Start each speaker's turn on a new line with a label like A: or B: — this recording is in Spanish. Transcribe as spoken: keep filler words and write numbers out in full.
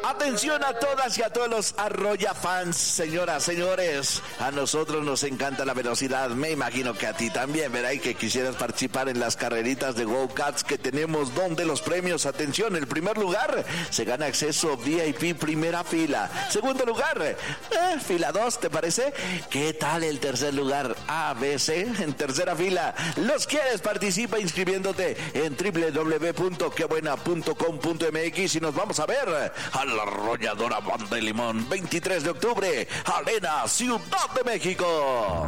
A: Atención a todas y a todos los Arroya fans, señoras, señores. A nosotros nos encanta la velocidad. Me imagino que a ti también, ¿verdad? Y que quisieras participar en las carreritas de Go-Karts que tenemos, donde los premios, atención, el primer lugar se gana acceso V I P primera fila. Segundo lugar, eh, fila dos, ¿te parece? ¿Qué tal el tercer lugar? A, B, C, en tercera fila. ¿Los quieres? Participa inscribiéndote en doble u doble u doble u punto que buena punto com punto m x y nos vamos a ver a la Arrolladora Banda de Limón, veintitrés de octubre, Arena, Ciudad de México.